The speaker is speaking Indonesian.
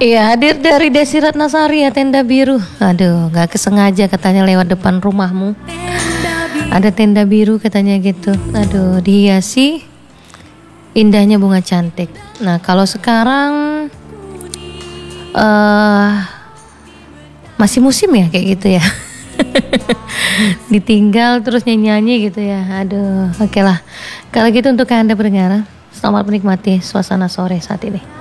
Iya, hadir dari Desi Ratnasari ya, tenda biru. Aduh, gak kesengaja katanya lewat depan rumahmu. Ada tenda biru katanya gitu. Aduh, dihiasi indahnya bunga cantik. Nah, kalau sekarang masih musim ya kayak gitu ya. Ditinggal terus nyanyi-nyanyi gitu ya. Aduh, oke lah. Kalau gitu untuk Anda pendengar, selamat menikmati suasana sore saat ini.